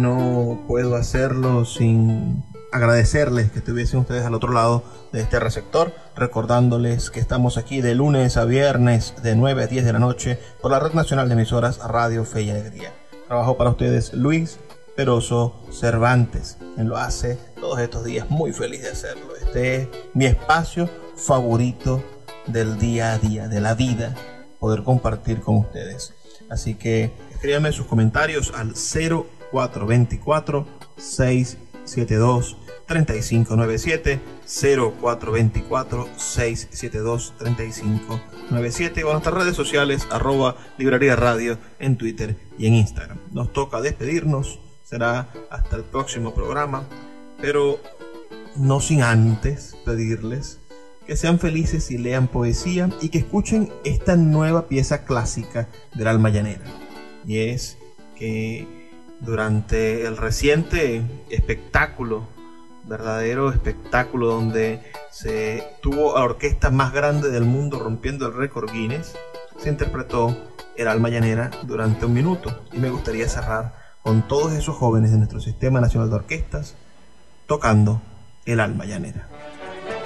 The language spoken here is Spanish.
no puedo hacerlo sin agradecerles que estuviesen ustedes al otro lado de este receptor, recordándoles que estamos aquí de lunes a viernes de 9 a 10 de la noche por la Red Nacional de Emisoras Radio Fe y Alegría. Trabajo para ustedes Luis Peroso Cervantes, quien lo hace todos estos días muy feliz de hacerlo. Este es mi espacio favorito del día a día, de la vida, poder compartir con ustedes. Así que escríbanme sus comentarios al 0424-672-3597, 0424-672-3597 o en nuestras redes sociales @Librería Radio en Twitter y en Instagram. Nos toca despedirnos, será hasta el próximo programa, pero no sin antes pedirles que sean felices y lean poesía y que escuchen esta nueva pieza clásica del alma llanera. Y es que durante el reciente espectáculo, verdadero espectáculo donde se tuvo a la orquesta más grande del mundo rompiendo el récord Guinness, se interpretó el alma llanera durante 1 minuto. Y me gustaría cerrar con todos esos jóvenes de nuestro Sistema Nacional de Orquestas tocando el alma llanera.